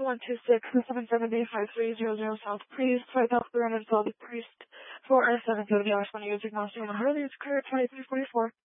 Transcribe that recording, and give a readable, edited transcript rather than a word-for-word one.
126-770-5300 South Priest, 5312 Priest, 4 770 R20 Harley is clear 2344.